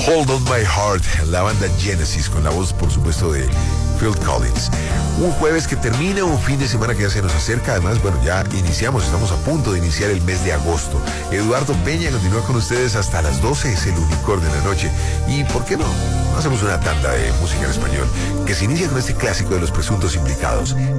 Hold on My Heart, la banda Genesis, con la voz, por supuesto, de Phil Collins. Un jueves que termina, un fin de semana que ya se nos acerca. Además, bueno, ya iniciamos, estamos a punto de iniciar el mes de agosto. Eduardo Peña continúa con ustedes hasta las 12, es el unicornio de la noche. Y, ¿por qué no? Hacemos una tanda de música en español que se inicia con este clásico de Los Presuntos Implicados.